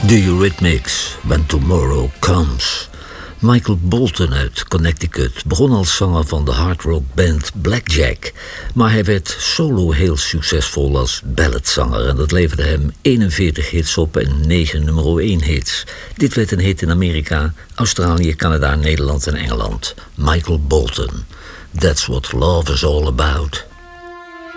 The Eurythmics, When Tomorrow Comes. Michael Bolton uit Connecticut begon als zanger van de hardrockband Blackjack, maar hij werd solo heel succesvol als balladzanger en dat leverde hem 41 hits op en 9 nummer 1 hits. Dit werd een hit in Amerika, Australië, Canada, Nederland en Engeland. Michael Bolton. That's what love is all about.